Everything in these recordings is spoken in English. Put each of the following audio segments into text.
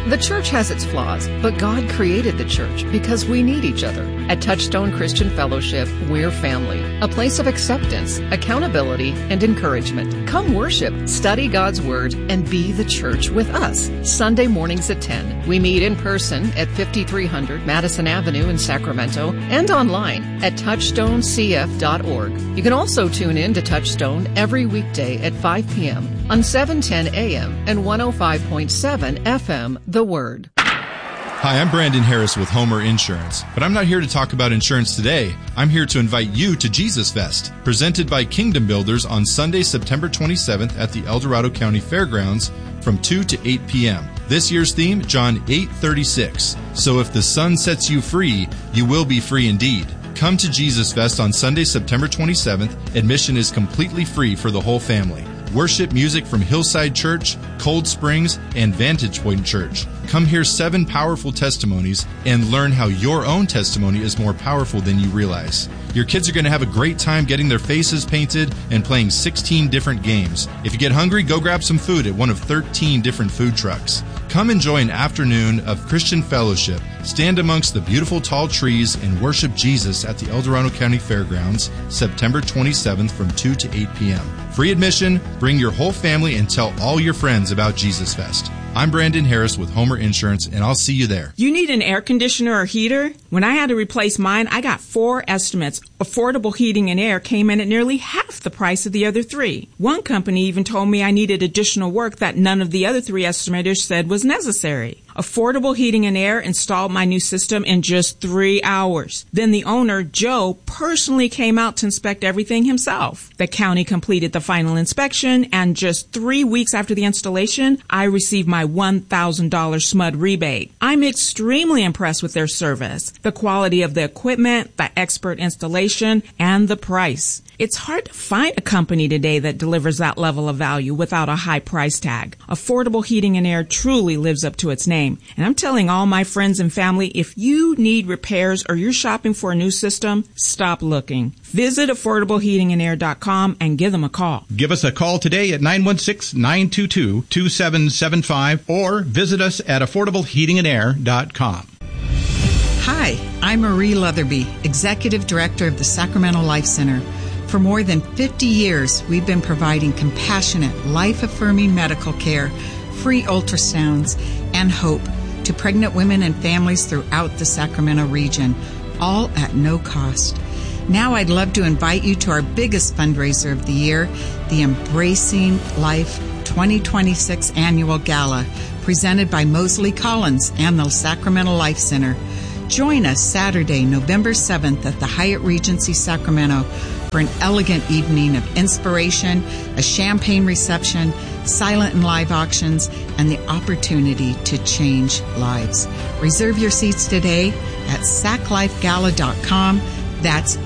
The church has its flaws, but God created the church because we need each other. At Touchstone Christian Fellowship, we're family, a place of acceptance, accountability, and encouragement. Come worship, study God's Word, and be the church with us. Sunday mornings at 10. We meet in person at 5300 Madison Avenue in Sacramento and online at touchstonecf.org. You can also tune in to Touchstone every weekday at 5 p.m. on 710 a.m. and 105.7 FM, The Word. Hi, I'm Brandon Harris with Homer Insurance, but I'm not here to talk about insurance today. I'm here to invite you to Jesus Fest, presented by Kingdom Builders on Sunday, September 27th at the El Dorado County Fairgrounds from 2 to 8 p.m. This year's theme, John 8:36. So if the Son sets you free, you will be free indeed. Come to Jesus Fest on Sunday, September 27th. Admission is completely free for the whole family. Worship music from Hillside Church, Cold Springs, and Vantage Point Church. Come hear 7 powerful testimonies and learn how your own testimony is more powerful than you realize. Your kids are going to have a great time getting their faces painted and playing 16 different games. If you get hungry, go grab some food at one of 13 different food trucks. Come enjoy an afternoon of Christian fellowship. Stand amongst the beautiful tall trees and worship Jesus at the El Dorado County Fairgrounds, September 27th from 2 to 8 p.m. Free admission, bring your whole family, and tell all your friends about Jesus Fest. I'm Brandon Harris with Homer Insurance, and I'll see you there. You need an air conditioner or heater? When I had to replace mine, I got 4 estimates. Affordable Heating and Air came in at nearly half the price of the other 3. One company even told me I needed additional work that none of the other 3 estimators said was necessary. Affordable Heating and Air installed my new system in just 3 hours. Then the owner, Joe, personally came out to inspect everything himself. The county completed the final inspection, and just 3 weeks after the installation, I received my $1,000 SMUD rebate. I'm extremely impressed with their service, the quality of the equipment, the expert installation, and the price. It's hard to find a company today that delivers that level of value without a high price tag. Affordable Heating and Air truly lives up to its name. And I'm telling all my friends and family, if you need repairs or you're shopping for a new system, stop looking. Visit AffordableHeatingandAir.com and give them a call. Give us a call today at 916-922-2775 or visit us at AffordableHeatingandAir.com. Hi, I'm Marie Leatherby, Executive Director of the Sacramento Life Center. For more than 50 years, we've been providing compassionate, life-affirming medical care, free ultrasounds, and hope to pregnant women and families throughout the Sacramento region, all at no cost. Now I'd love to invite you to our biggest fundraiser of the year, the Embracing Life 2026 Annual Gala, presented by Mosley Collins and the Sacramento Life Center. Join us Saturday, November 7th at the Hyatt Regency Sacramento for an elegant evening of inspiration, a champagne reception, silent and live auctions, and the opportunity to change lives. Reserve your seats today at saclifegala.com. That's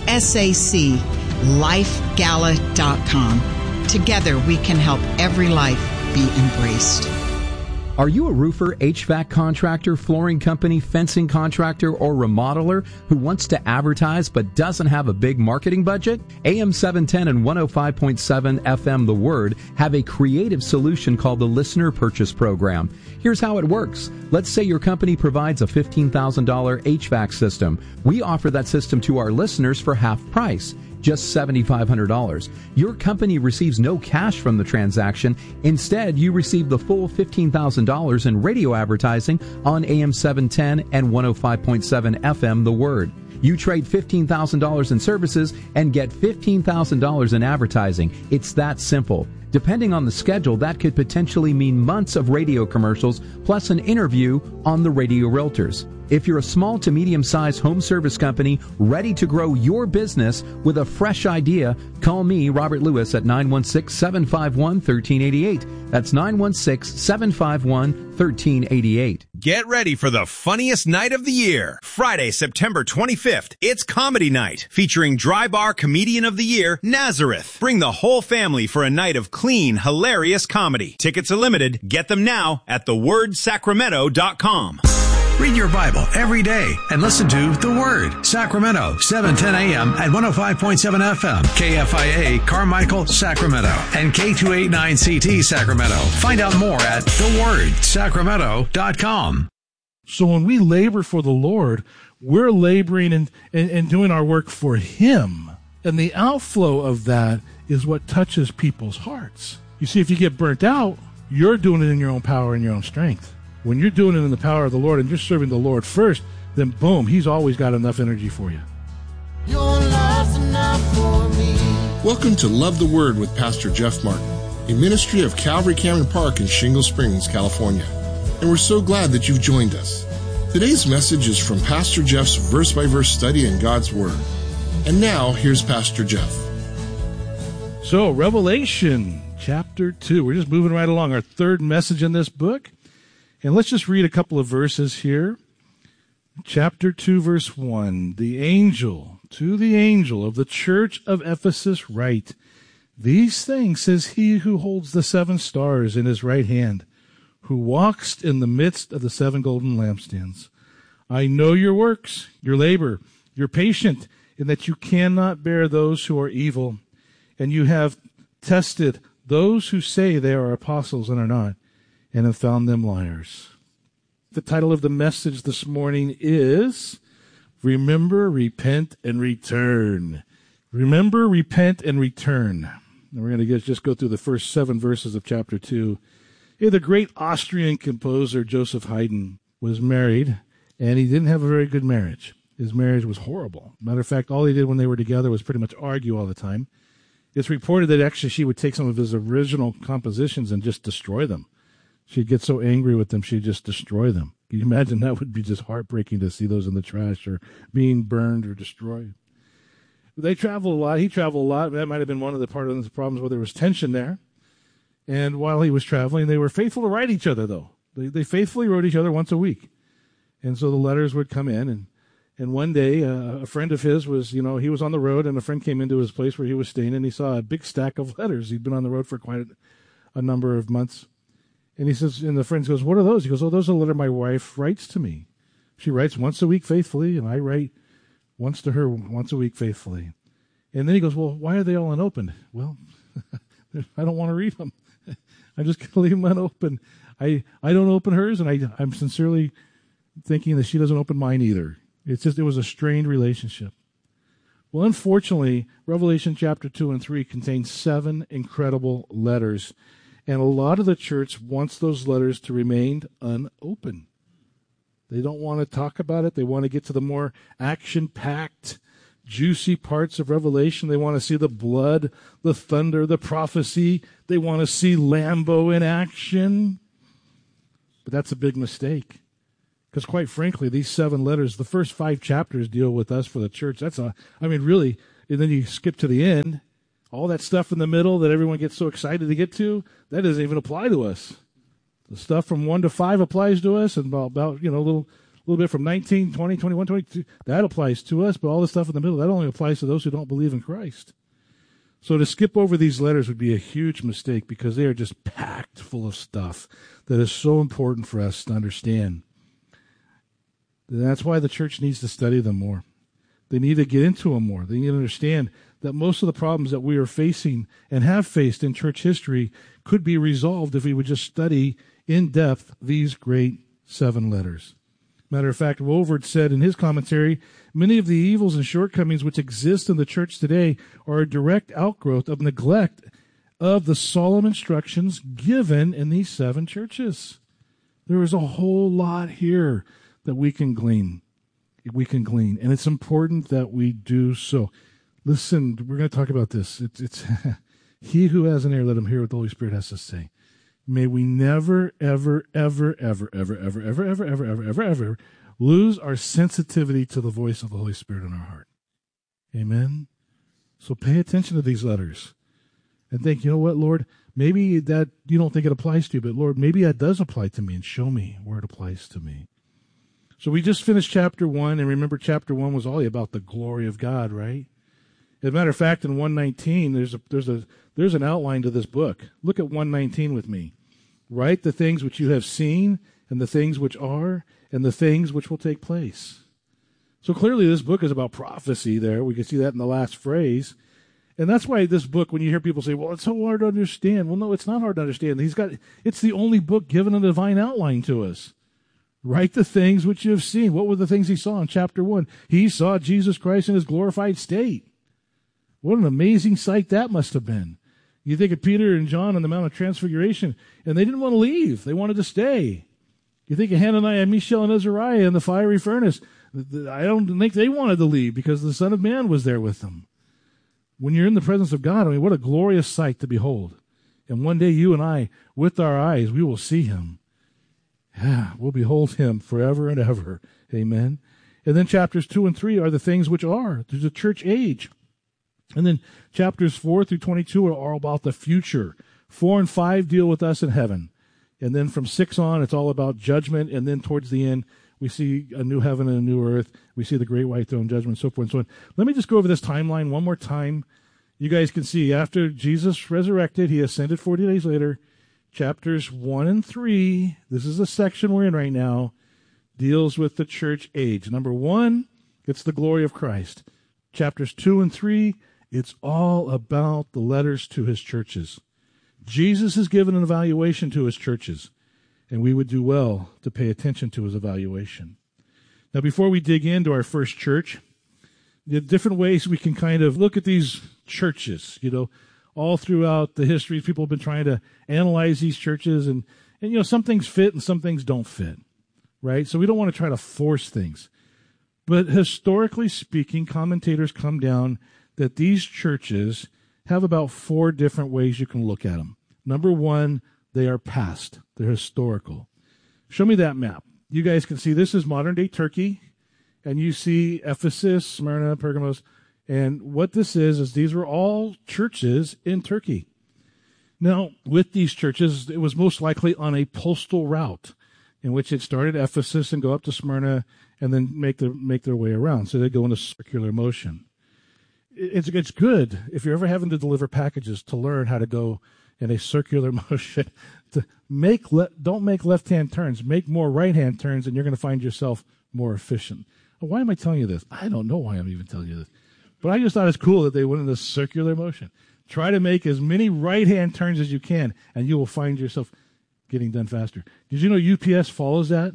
SAClifegala.com. Together we can help every life be embraced. Are you a roofer, HVAC contractor, flooring company, fencing contractor, or remodeler who wants to advertise but doesn't have a big marketing budget? AM 710 and 105.7 FM The Word have a creative solution called the Listener Purchase Program. Here's how it works. Let's say your company provides a $15,000 HVAC system. We offer that system to our listeners for half price, just $7,500. Your company receives no cash from the transaction. Instead, you receive the full $15,000 in radio advertising on AM 710 and 105.7 FM The Word. You trade $15,000 in services and get $15,000 in advertising. It's that simple. Depending on the schedule, that could potentially mean months of radio commercials plus an interview on the Radio Realtors. If you're a small to medium-sized home service company ready to grow your business with a fresh idea, call me, Robert Lewis, at 916-751-1388. That's 916-751-1388. Get ready for the funniest night of the year. Friday, September 25th. It's Comedy Night, featuring Dry Bar Comedian of the Year, Nazareth. Bring the whole family for a night of clean, hilarious comedy. Tickets are limited. Get them now at thewordsacramento.com. Read your Bible every day and listen to The Word, Sacramento, 7:10 a.m. at 105.7 FM, KFIA Carmichael, Sacramento, and K289CT Sacramento. Find out more at thewordsacramento.com. So when we labor for the Lord, we're laboring and doing our work for Him. And the outflow of that is what touches people's hearts. You see, if you get burnt out, you're doing it in your own power and your own strength. When you're doing it in the power of the Lord and you're serving the Lord first, then boom, He's always got enough energy for you. Your love's enough for me. Welcome to Love the Word with Pastor Jeff Martin, a ministry of Calvary Cameron Park in Shingle Springs, California. And we're so glad that you've joined us. Today's message is from Pastor Jeff's verse-by-verse study in God's Word. And now, here's Pastor Jeff. So, Revelation chapter 2. We're just moving right along, our third message in this book. And let's just read a couple of verses here. Chapter 2, verse 1. To the angel of the church of Ephesus write, These things says he who holds the 7 stars in his right hand, who walks in the midst of the 7 golden lampstands. I know your works, your labor, your patience, in that you cannot bear those who are evil, and you have tested those who say they are apostles and are not, and have found them liars. The title of the message this morning is Remember, Repent, and Return. Remember, repent, and return. And we're going to just go through the first 7 verses of chapter 2. The great Austrian composer Joseph Haydn was married, and he didn't have a very good marriage. His marriage was horrible. Matter of fact, all he did when they were together was pretty much argue all the time. It's reported that actually she would take some of his original compositions and just destroy them. She'd get so angry with them, she'd just destroy them. Can you imagine? That would be just heartbreaking to see those in the trash or being burned or destroyed. They traveled a lot. He traveled a lot. That might have been one of the part of the problems where there was tension there. And while he was traveling, they were faithful to write each other, though. They faithfully wrote each other once a week. And so the letters would come in. And one day, a friend of his was, he was on the road, and a friend came into his place where he was staying, and he saw a big stack of letters. He'd been on the road for quite a number of months. And he says, and the friend goes, what are those? He goes, those are the letter my wife writes to me. She writes once a week faithfully, and I write once to her once a week faithfully. And then he goes, well, why are they all unopened? Well, I don't want to read them. I'm just going to leave them unopened. I don't open hers, and I'm sincerely thinking that she doesn't open mine either. It was a strained relationship. Well, unfortunately, Revelation chapter 2 and 3 contains 7 incredible letters. And a lot of the church wants those letters to remain unopened. They don't want to talk about it. They want to get to the more action-packed, juicy parts of Revelation. They want to see the blood, the thunder, the prophecy. They want to see Lambo in action. But that's a big mistake. Because quite frankly, these 7 letters, the first 5 chapters deal with us for the church. Really, and then you skip to the end. All that stuff in the middle that everyone gets so excited to get to, that doesn't even apply to us. The stuff from 1 to 5 applies to us, and about a little bit from 19, 20, 21, 22, that applies to us, but all the stuff in the middle, that only applies to those who don't believe in Christ. So to skip over these letters would be a huge mistake because they are just packed full of stuff that is so important for us to understand. That's why the church needs to study them more. They need to get into them more. They need to understand that most of the problems that we are facing and have faced in church history could be resolved if we would just study in depth these great 7 letters. Matter of fact, Wolvert said in his commentary, many of the evils and shortcomings which exist in the church today are a direct outgrowth of neglect of the solemn instructions given in these 7 churches. There is a whole lot here that we can glean. And it's important that we do so. Listen, we're going to talk about this. It's he who has an ear, let him hear what the Holy Spirit has to say. May we never, ever, ever, ever, ever, ever, ever, ever, ever, ever, ever, ever lose our sensitivity to the voice of the Holy Spirit in our heart. Amen? So pay attention to these letters and think, you know what, Lord, maybe that you don't think it applies to you, but Lord, maybe that does apply to me, and show me where it applies to me. So we just finished chapter 1, and remember chapter 1 was all about the glory of God, right? As a matter of fact, in 119, there's an outline to this book. Look at 119 with me. Write the things which you have seen and the things which are, and the things which will take place. So clearly this book is about prophecy there. We can see that in the last phrase. And that's why this book, when you hear people say, well, it's so hard to understand. Well, no, it's not hard to understand. It's the only book given a divine outline to us. Write the things which you have seen. What were the things he saw in chapter 1? He saw Jesus Christ in his glorified state. What an amazing sight that must have been. You think of Peter and John on the Mount of Transfiguration, and they didn't want to leave. They wanted to stay. You think of Hananiah, Mishael, and Azariah in the fiery furnace. I don't think they wanted to leave because the Son of Man was there with them. When you're in the presence of God, I mean, what a glorious sight to behold. And one day you and I, with our eyes, we will see him. Yeah, we'll behold him forever and ever. Amen. And then chapters 2 and 3 are the things which are. There's a church age. And then chapters 4 through 22 are all about the future. 4 and 5 deal with us in heaven. And then from 6 on, it's all about judgment. And then towards the end, we see a new heaven and a new earth. We see the great white throne judgment, so forth and so on. Let me just go over this timeline one more time. You guys can see after Jesus resurrected, he ascended 40 days later. Chapters 1 and 3, this is the section we're in right now, deals with the church age. Number 1, it's the glory of Christ. Chapters 2 and 3, it's all about the letters to his churches. Jesus has given an evaluation to his churches, and we would do well to pay attention to his evaluation. Now, before we dig into our first church, the different ways we can kind of look at these churches, all throughout the history, people have been trying to analyze these churches, and some things fit and some things don't fit, right? So we don't want to try to force things. But historically speaking, commentators come down that these churches have about 4 different ways you can look at them. Number 1, they are past. They're historical. Show me that map. You guys can see this is modern-day Turkey, and you see Ephesus, Smyrna, Pergamos, and what this is these were all churches in Turkey. Now, with these churches, it was most likely on a postal route in which it started at Ephesus and go up to Smyrna and then make their way around. So they go in a circular motion. It's good if you're ever having to deliver packages to learn how to go in a circular motion. Don't make left-hand turns. Make more right-hand turns, and you're going to find yourself more efficient. Why am I telling you this? I don't know why I'm even telling you this. But I just thought it's cool that they went in this circular motion. Try to make as many right-hand turns as you can, and you will find yourself getting done faster. Did you know UPS follows that?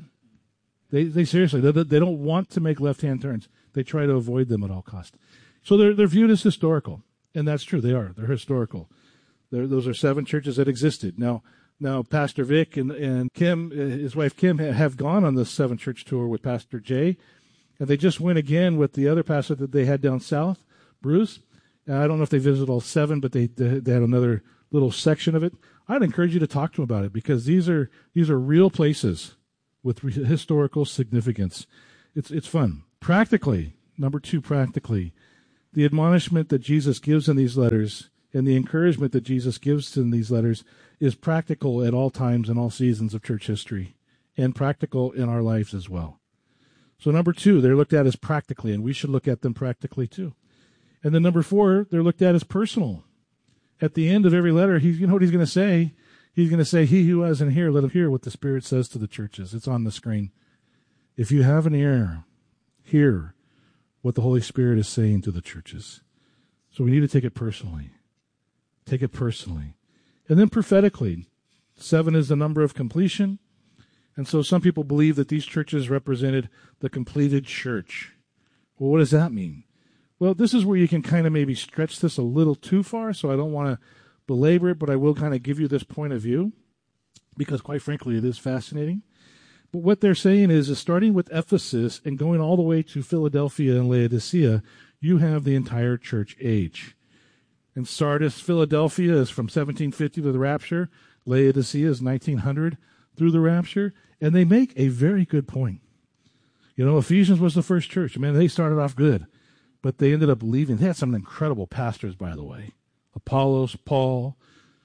They seriously, they don't want to make left-hand turns. They try to avoid them at all costs. So they're viewed as historical, and that's true. They are. They're historical. Those are 7 churches that existed. Now Pastor Vic and Kim, his wife Kim, have gone on the 7 church tour with Pastor Jay, and they just went again with the other pastor that they had down south, Bruce. I don't know if they visited all 7, but they had another little section of it. I'd encourage you to talk to them about it because these are real places with historical significance. It's fun. Practically, number 2, practically, the admonishment that Jesus gives in these letters and the encouragement that Jesus gives in these letters is practical at all times and all seasons of church history and practical in our lives as well. So number 2, they're looked at as practically, and we should look at them practically too. And then number 4, they're looked at as personal. At the end of every letter, you know what he's going to say? He's going to say, he who has an ear, let him hear what the Spirit says to the churches. It's on the screen. If you have an ear, hear what the Holy Spirit is saying to the churches. So we need to take it personally. Take it personally. And then prophetically, 7 is the number of completion. And so some people believe that these churches represented the completed church. Well, what does that mean? Well, this is where you can kind of maybe stretch this a little too far, so I don't want to belabor it, but I will kind of give you this point of view because, quite frankly, it is fascinating. But what they're saying is starting with Ephesus and going all the way to Philadelphia and Laodicea, you have the entire church age. In Sardis, Philadelphia is from 1750 to the rapture. Laodicea is 1900 through the rapture. And they make a very good point. Ephesians was the first church. They started off good, but they ended up leaving. They had some incredible pastors, by the way. Apollos, Paul,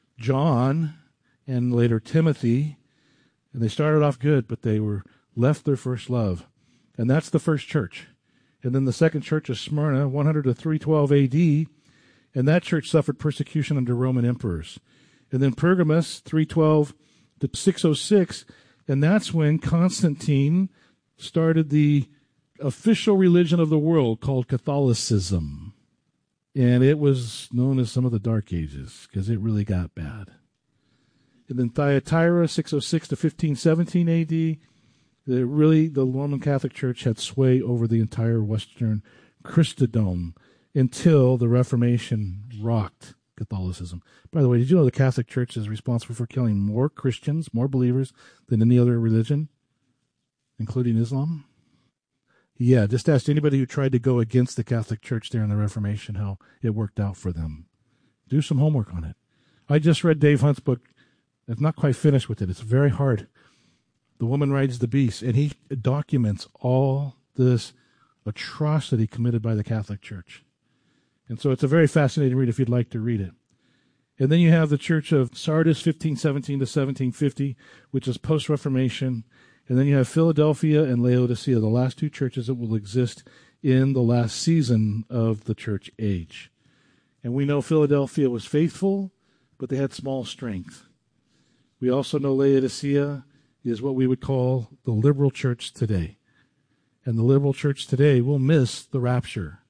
John, and later Timothy. And they started off good, but they left their first love. And that's the first church. And then the second church is Smyrna, 100 to 312 AD. And that church suffered persecution under Roman emperors. And then Pergamos, 312 to 606. And that's when Constantine started the official religion of the world called Catholicism. And it was known as some of the Dark Ages because it really got bad. And then Thyatira, 606 to 1517 AD, the Roman Catholic Church had sway over the entire Western Christendom until the Reformation rocked Catholicism. By the way, did you know the Catholic Church is responsible for killing more Christians, more believers than any other religion, including Islam? Yeah, just ask anybody who tried to go against the Catholic Church during the Reformation how it worked out for them. Do some homework on it. I just read Dave Hunt's book. I'm not quite finished with it. It's very hard. The Woman Rides the Beast, and he documents all this atrocity committed by the Catholic Church. And so it's a very fascinating read if you'd like to read it. And then you have the Church of Sardis, 1517 to 1750, which is post-Reformation. And then you have Philadelphia and Laodicea, the last two churches that will exist in the last season of the church age. And we know Philadelphia was faithful, but they had small strength. We also know Laodicea is what we would call the liberal church today. And the liberal church today will miss the rapture.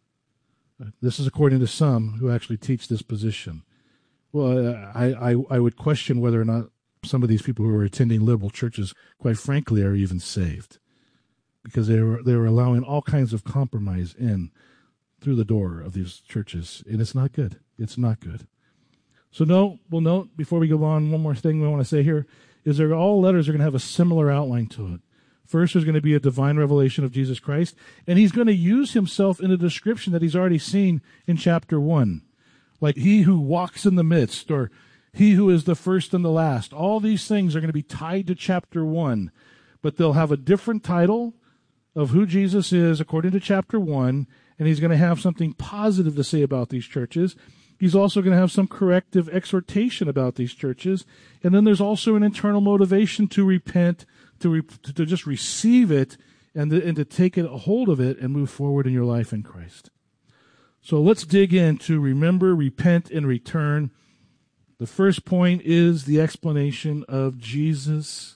This is according to some who actually teach this position. Well, I would question whether or not some of these people who are attending liberal churches, quite frankly, are even saved, because they were allowing all kinds of compromise in through the door of these churches, and it's not good. It's not good. So we'll note before we go on, one more thing we want to say here is that all letters are going to have a similar outline to it. First, there's going to be a divine revelation of Jesus Christ, and he's going to use himself in a description that he's already seen in chapter 1, like he who walks in the midst, or he who is the first and the last. All these things are going to be tied to chapter 1, but they'll have a different title of who Jesus is according to chapter 1, and he's going to have something positive to say about these churches. He's also going to have some corrective exhortation about these churches, and then there's also an internal motivation to repent, to just receive it, and to take a hold of it and move forward in your life in Christ. So let's dig into remember, repent, and return. The first point is the explanation of Jesus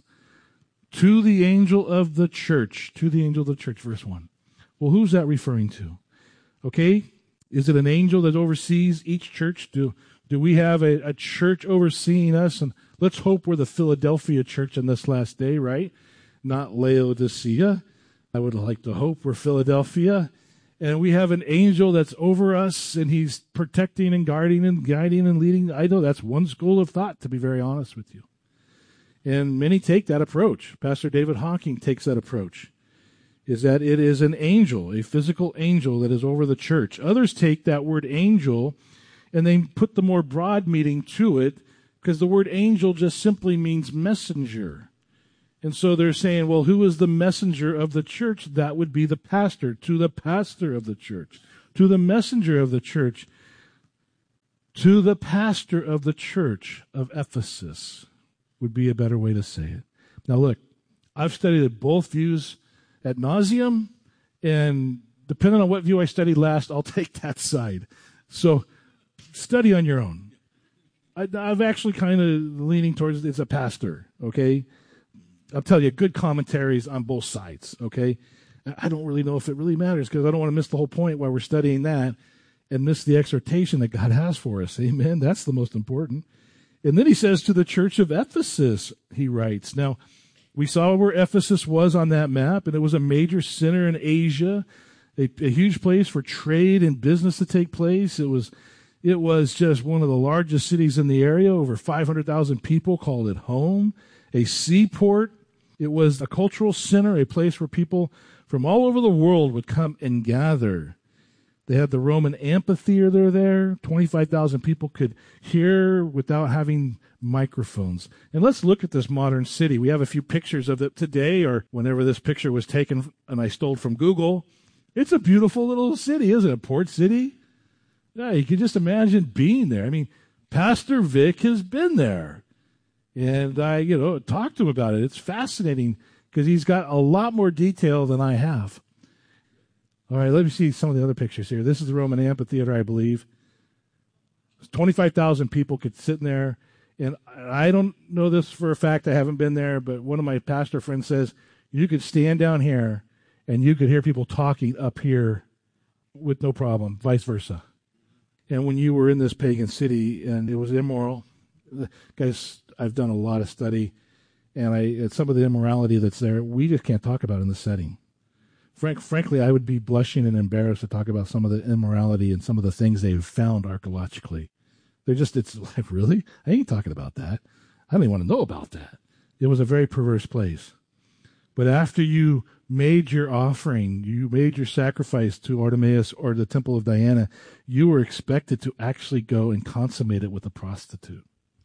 to the angel of the church. To the angel of the church, verse 1. Well, who's that referring to? Okay, is it an angel that oversees each church? Do we have a church overseeing us? And let's hope we're the Philadelphia church in this last day, right? Not Laodicea. I would like to hope we're Philadelphia. And we have an angel that's over us, and he's protecting and guarding and guiding and leading. I know that's one school of thought, to be very honest with you. And many take that approach. Pastor David Hawking takes that approach, is that it is an angel, a physical angel that is over the church. Others take that word angel and they put the more broad meaning to it, because the word angel just simply means messenger. And so they're saying, well, who is the messenger of the church? That would be the pastor. To the pastor of the church. To the messenger of the church. To the pastor of the church of Ephesus would be a better way to say it. Now look, I've studied both views ad nauseum, and depending on what view I studied last, I'll take that side. So study on your own. I've actually kind of leaning towards it's a pastor, okay? I'll tell you, good commentaries on both sides, okay? I don't really know if it really matters, because I don't want to miss the whole point while we're studying that and miss the exhortation that God has for us. Amen? That's the most important. And then he says to the church of Ephesus, he writes. Now, we saw where Ephesus was on that map, and it was a major center in Asia, a huge place for trade and business to take place. It was just one of the largest cities in the area. Over 500,000 people called it home. A seaport. It was a cultural center, a place where people from all over the world would come and gather. They had the Roman amphitheater there. 25,000 people could hear without having microphones. And let's look at this modern city. We have a few pictures of it today, or whenever this picture was taken and I stole from Google. It's a beautiful little city, isn't it? A port city. Yeah, you can just imagine being there. I mean, Pastor Vic has been there. And I, talked to him about it. It's fascinating because he's got a lot more detail than I have. All right, let me see some of the other pictures here. This is the Roman amphitheater, I believe. 25,000 people could sit in there, And I don't know this for a fact. I haven't been there, but one of my pastor friends says you could stand down here and you could hear people talking up here with no problem, vice versa. And when you were in this pagan city and it was immoral, guys, I've done a lot of study, and some of the immorality that's there, we just can't talk about in this setting. Frankly, I would be blushing and embarrassed to talk about some of the immorality and some of the things they've found archaeologically. It's like, really? I ain't talking about that. I don't even want to know about that. It was a very perverse place. But after you made your offering, you made your sacrifice to Artemis or the temple of Diana, you were expected to actually go and consummate it with a prostitute.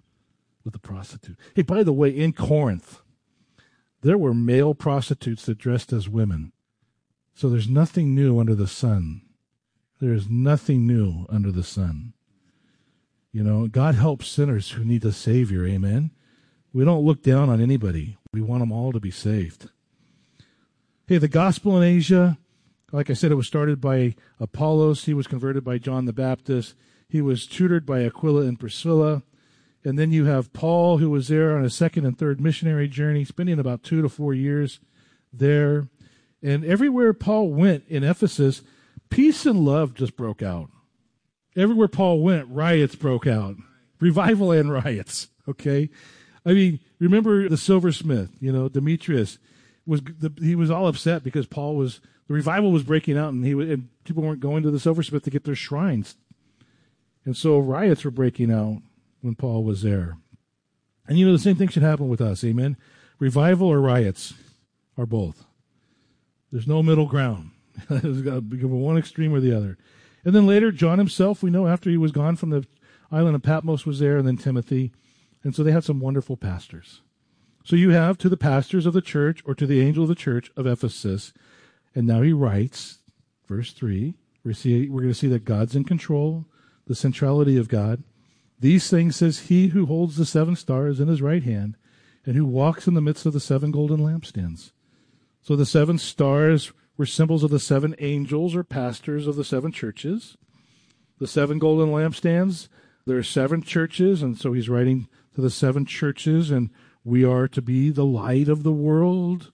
Hey, by the way, in Corinth, there were male prostitutes that dressed as women. So there's nothing new under the sun. There is nothing new under the sun. You know, God helps sinners who need a Savior, amen? We don't look down on anybody. We want them all to be saved. Hey, the gospel in Asia, like I said, it was started by Apollos. He was converted by John the Baptist. He was tutored by Aquila and Priscilla. And then you have Paul, who was there on a second and third missionary journey, spending about 2 to 4 years there. And everywhere Paul went in Ephesus, peace and love just broke out. Everywhere Paul went, riots broke out. Revival and riots, okay? I mean, remember the silversmith, Demetrius. He was all upset because the revival was breaking out, and people weren't going to the silversmith to get their shrines. And so riots were breaking out when Paul was there. And the same thing should happen with us, amen? Revival or riots, or both. There's no middle ground. It's got to be one extreme or the other. And then later, John himself, we know after he was gone from the island of Patmos was there, and then Timothy. And so they had some wonderful pastors. So you have to the pastors of the church, or to the angel of the church of Ephesus. And now he writes, verse 3, we're going to see that God's in control, the centrality of God. These things says he who holds the 7 stars in his right hand, and who walks in the midst of the 7 golden lampstands. So the 7 stars were symbols of the 7 angels or pastors of the 7 churches. The 7 golden lampstands, there are 7 churches, and so he's writing to the 7 churches, and we are to be the light of the world.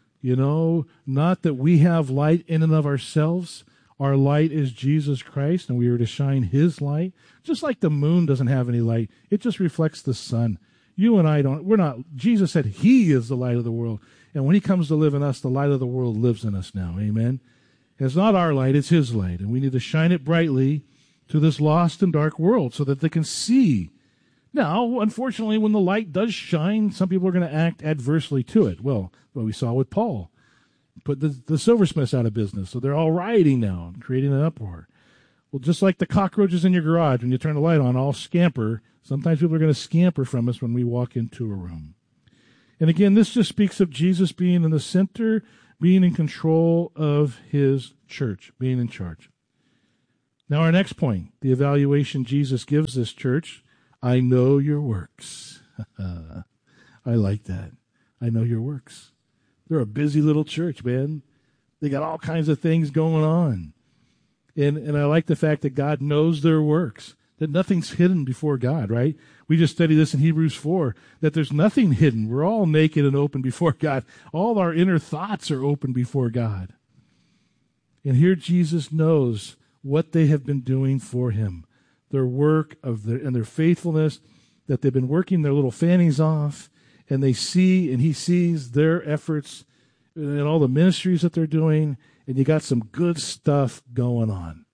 Not that we have light in and of ourselves. Our light is Jesus Christ, and we are to shine his light. Just like the moon doesn't have any light. It just reflects the sun. You and I Jesus said he is the light of the world. And when he comes to live in us, the light of the world lives in us now. Amen? It's not our light, it's his light. And we need to shine it brightly to this lost and dark world so that they can see. Now, unfortunately, when the light does shine, some people are going to act adversely to it. Well, what we saw with Paul. Put the silversmiths out of business. So they're all rioting now and creating an uproar. Well, just like the cockroaches in your garage, when you turn the light on, all scamper. Sometimes people are going to scamper from us when we walk into a room. And again, this just speaks of Jesus being in the center, being in control of his church, being in charge. Now our next point, the evaluation Jesus gives this church. I know your works. I like that. I know your works. They're a busy little church, man. They got all kinds of things going on. And I like the fact that God knows their works, that nothing's hidden before God, right? We just studied this in Hebrews 4, that there's nothing hidden. We're all naked and open before God. All our inner thoughts are open before God. And here Jesus knows what they have been doing for him, their work and their faithfulness, that they've been working their little fannies off, and he sees their efforts and all the ministries that they're doing, and you got some good stuff going on.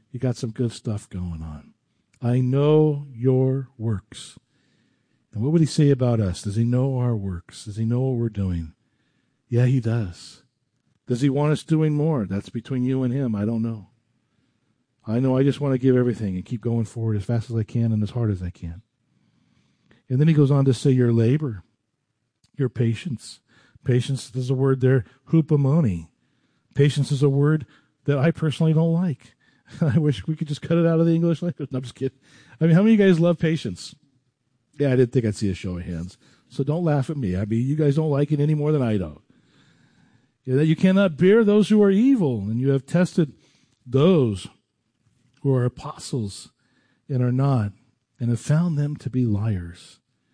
I know your works. And what would he say about us? Does he know our works? Does he know what we're doing? Yeah, he does. Does he want us doing more? That's between you and him. I don't know. I know I just want to give everything and keep going forward as fast as I can and as hard as I can. And then he goes on to say your labor, your patience. Patience is a word there, hupomone. Patience is a word that I personally don't like. I wish we could just cut it out of the English language. No, I'm just kidding. I mean, how many of you guys love patience? Yeah, I didn't think I'd see a show of hands. So don't laugh at me. I mean, you guys don't like it any more than I do. That you cannot bear those who are evil, and you have tested those who are apostles and are not, and have found them to be liars.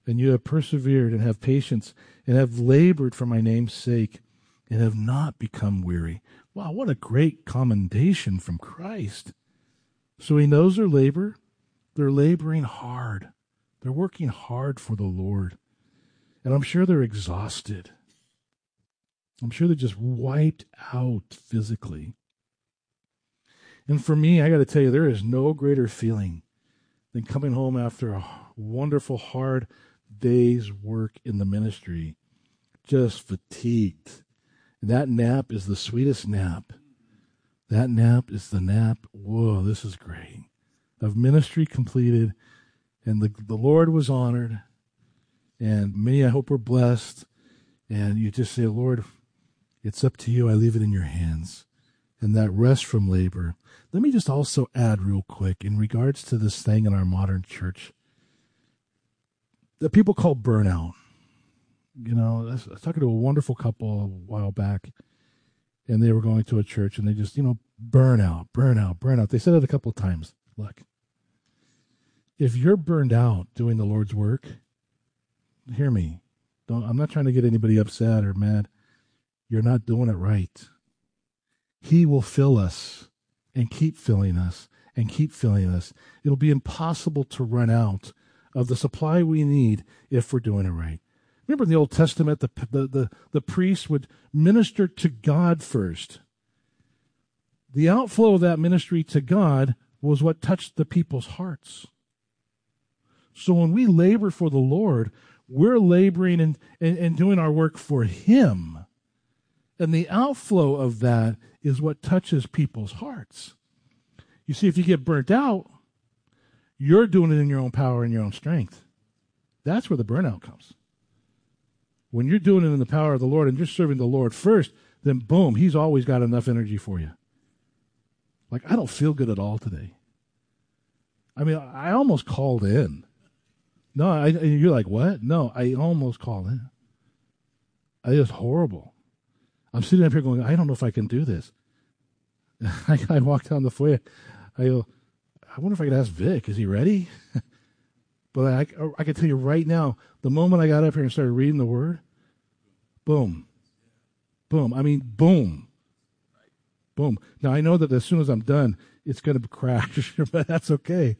And you have persevered and have patience and have labored for my name's sake and have not become weary. Wow, what a great commendation from Christ. So he knows their labor. They're laboring hard. They're working hard for the Lord. And I'm sure they're exhausted. I'm sure they're just wiped out physically. And for me, I got to tell you, there is no greater feeling than coming home after a wonderful, hard day's work in the ministry, just fatigued. That nap is the sweetest nap. That nap is the nap, whoa, this is great, of ministry completed, and the Lord was honored, and many, I hope, were blessed, and you just say, Lord, it's up to you, I leave it in your hands, and that rest from labor. Let me just also add real quick, in regards to this thing in our modern church, that people call burnout. You know, I was talking to a wonderful couple a while back, and they were going to a church, and they just, burnout. They said it a couple of times. Look, if you're burned out doing the Lord's work, hear me. I'm not trying to get anybody upset or mad. You're not doing it right. He will fill us and keep filling us and keep filling us. It'll be impossible to run out of the supply we need if we're doing it right. Remember in the Old Testament, the priest would minister to God first. The outflow of that ministry to God was what touched the people's hearts. So when we labor for the Lord, we're laboring and doing our work for Him. And the outflow of that is what touches people's hearts. You see, if you get burnt out, you're doing it in your own power and your own strength. That's where the burnout comes. When you're doing it in the power of the Lord and you're serving the Lord first, then boom, He's always got enough energy for you. Like, I don't feel good at all today. I mean, I almost called in. No, you're like, what? No, I almost called in. It was horrible. I'm sitting up here going, I don't know if I can do this. I walked down the foyer. I go, I wonder if I could ask Vic, is he ready? But I can tell you right now, the moment I got up here and started reading the Word, boom. Boom. I mean, boom. Boom. Now, I know that as soon as I'm done, it's going to crash, but that's okay.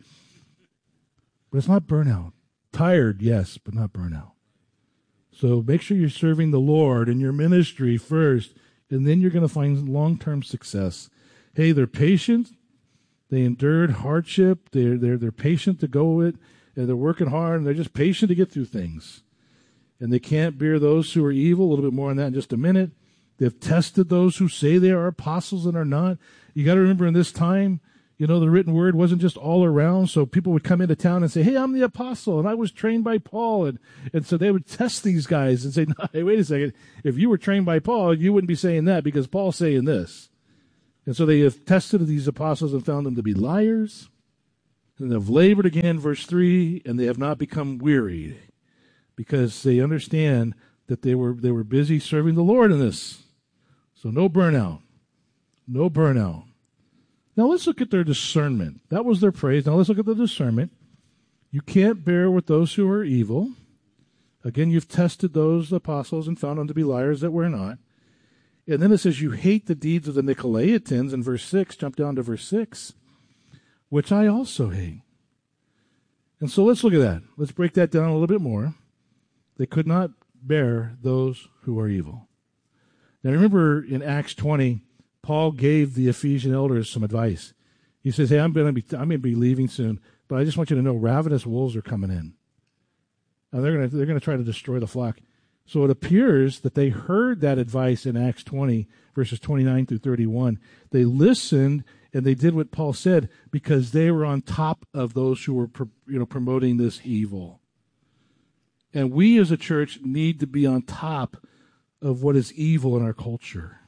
But it's not burnout. Tired, yes, but not burnout. So make sure you're serving the Lord in your ministry first, and then you're going to find long-term success. Hey, they're patient. They endured hardship. They're patient to go with it. And they're working hard, and they're just patient to get through things. And they can't bear those who are evil. A little bit more on that in just a minute. They've tested those who say they are apostles and are not. You got to remember in this time, the written word wasn't just all around. So people would come into town and say, hey, I'm the apostle, and I was trained by Paul. And so they would test these guys and say, no, hey, wait a second. If you were trained by Paul, you wouldn't be saying that because Paul's saying this. And so they have tested these apostles and found them to be liars. And they've labored again, verse 3, and they have not become wearied because they understand that they were busy serving the Lord in this. So no burnout. No burnout. Now let's look at their discernment. That was their praise. Now let's look at the discernment. You can't bear with those who are evil. Again, you've tested those apostles and found them to be liars that were not. And then it says you hate the deeds of the Nicolaitans in verse 6. Jump down to verse 6. Which I also hate. And so let's look at that. Let's break that down a little bit more. They could not bear those who are evil. Now remember in Acts 20, Paul gave the Ephesian elders some advice. He says, hey, I'm going to be leaving soon, but I just want you to know ravenous wolves are coming in. And they're going to try to destroy the flock. So it appears that they heard that advice in Acts 20, verses 29 through 31. They listened and they did what Paul said because they were on top of those who were promoting this evil. And we as a church need to be on top of what is evil in our culture.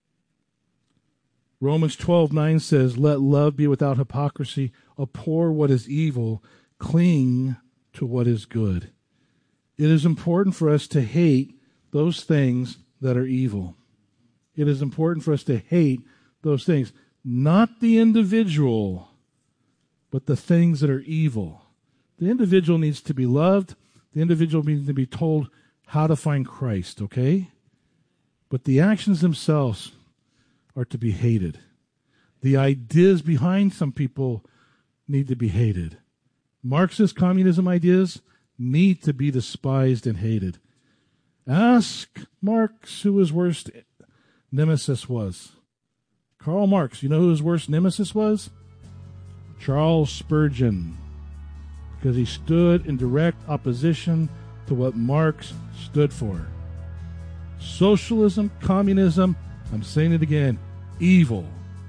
Romans 12:9 says, let love be without hypocrisy, abhor what is evil, cling to what is good. It is important for us to hate those things that are evil. It is important for us to hate those things. Not the individual, but the things that are evil. The individual needs to be loved. the individual needs to be told how to find Christ, okay? But the actions themselves are to be hated. The ideas behind some people need to be hated. Marxist communism ideas need to be despised and hated. Ask Marx who his worst nemesis was. Karl Marx, you know who his worst nemesis was? Charles Spurgeon. Because he stood in direct opposition to what Marx stood for. Socialism, communism, I'm saying it again, evil.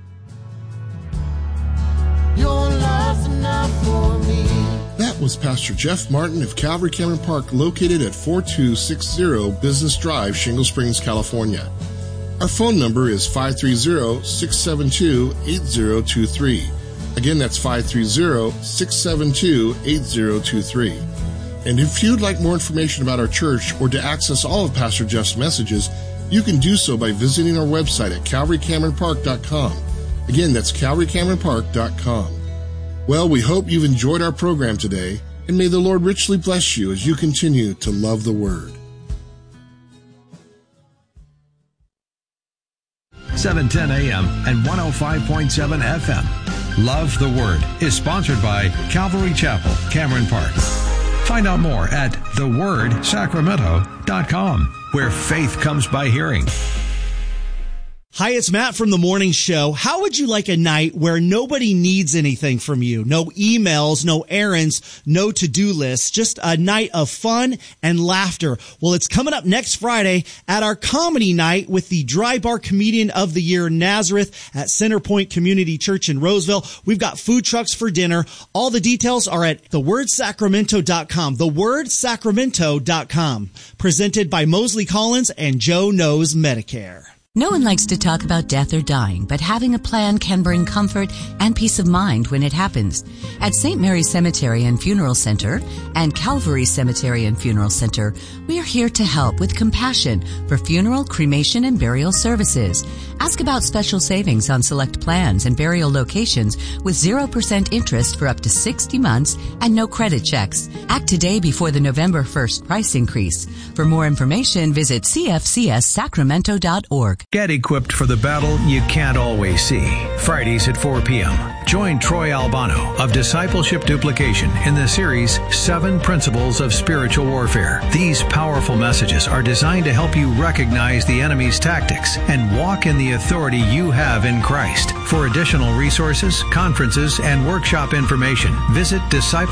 Your love's enough for me. That was Pastor Jeff Martin of Calvary Cameron Park, located at 4260 Business Drive, Shingle Springs, California. Our phone number is 530-672-8023. Again, that's 530-672-8023. And if you'd like more information about our church or to access all of Pastor Jeff's messages, you can do so by visiting our website at CalvaryCameronPark.com. Again, that's CalvaryCameronPark.com. Well, we hope you've enjoyed our program today, and may the Lord richly bless you as you continue to love the Word. 710 AM and 105.7 FM. Love the Word is sponsored by Calvary Chapel, Cameron Park. Find out more at thewordsacramento.com, where faith comes by hearing. Hi, it's Matt from The Morning Show. How would you like a night where nobody needs anything from you? No emails, no errands, no to-do lists, just a night of fun and laughter. Well, it's coming up next Friday at our comedy night with the Dry Bar Comedian of the Year, Nazareth, at Centerpoint Community Church in Roseville. We've got food trucks for dinner. All the details are at thewordsacramento.com, thewordsacramento.com. Presented by Mosley Collins and Joe Knows Medicare. No one likes to talk about death or dying, but having a plan can bring comfort and peace of mind when it happens. At St. Mary's Cemetery and Funeral Center and Calvary Cemetery and Funeral Center, we are here to help with compassion for funeral, cremation, and burial services. Ask about special savings on select plans and burial locations with 0% interest for up to 60 months and no credit checks. Act today before the November 1st price increase. For more information, visit cfcssacramento.org. Get equipped for the battle you can't always see. Fridays at 4 p.m. Join Troy Albano of Discipleship Duplication in the series 7 Principles of Spiritual Warfare. These powerful messages are designed to help you recognize the enemy's tactics and walk in the authority you have in Christ. For additional resources, conferences, and workshop information, visit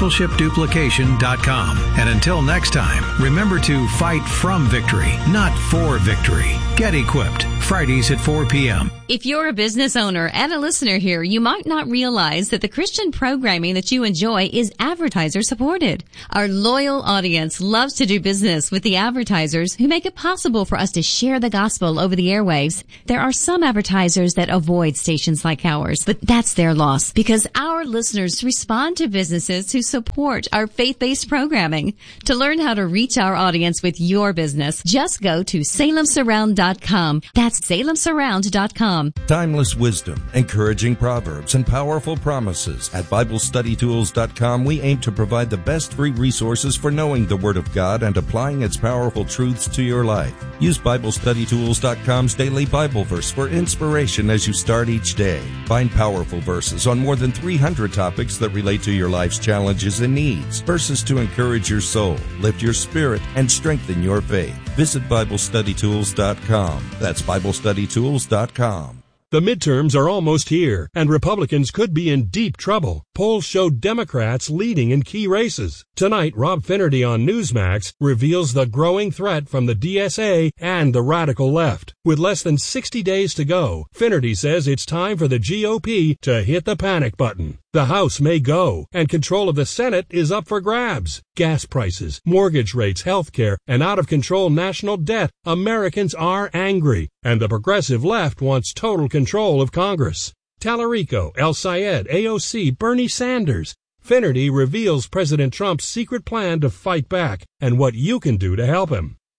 discipleshipduplication.com. And until next time, remember to fight from victory, not for victory. Get equipped. Fridays at 4 p.m. If you're a business owner and a listener here, you might not realize that the Christian programming that you enjoy is advertiser supported. Our loyal audience loves to do business with the advertisers who make it possible for us to share the gospel over the airwaves. There are some advertisers that avoid stations like ours, but that's their loss because our listeners respond to businesses who support our faith-based programming. To learn how to reach our audience with your business, just go to salemsurround.com. That's salemsurround.com. Timeless wisdom, encouraging proverbs, and powerful promises. At BibleStudyTools.com, we aim to provide the best free resources for knowing the Word of God and applying its powerful truths to your life. Use BibleStudyTools.com's daily Bible verse for inspiration as you start each day. Find powerful verses on more than 300 topics that relate to your life's challenges and needs. Verses to encourage your soul, lift your spirit, and strengthen your faith. Visit BibleStudyTools.com. That's BibleStudyTools.com. The midterms are almost here, and Republicans could be in deep trouble. Polls show Democrats leading in key races. Tonight, Rob Finnerty on Newsmax reveals the growing threat from the DSA and the radical left. With less than 60 days to go, Finnerty says it's time for the GOP to hit the panic button. The House may go, and control of the Senate is up for grabs. Gas prices, mortgage rates, health care, and out-of-control national debt. Americans are angry, and the progressive left wants total control of Congress. Tallarico, El Sayed, AOC, Bernie Sanders. Finnerty reveals President Trump's secret plan to fight back and what you can do to help him.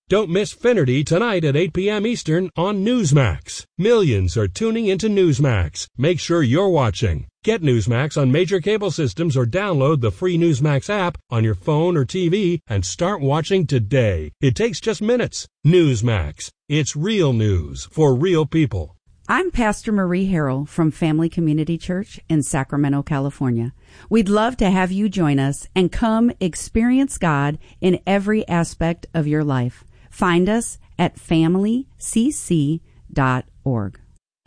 Don't miss Finnerty tonight at 8 p.m. Eastern on Newsmax. Millions are tuning into Newsmax. Make sure you're watching. Get Newsmax on major cable systems or download the free Newsmax app on your phone or TV and start watching today. It takes just minutes. Newsmax. It's real news for real people. I'm Pastor Marie Harrell from Family Community Church in Sacramento, California. We'd love to have you join us and come experience God in every aspect of your life. Find us at familycc.org.